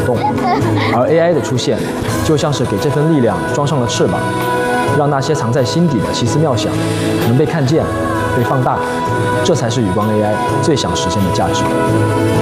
动。而 AI 的出现，就像是给这份力量装上了翅膀，让那些藏在心底的奇思妙想能被看见、被放大，这才是宇光 AI 最想实现的价值。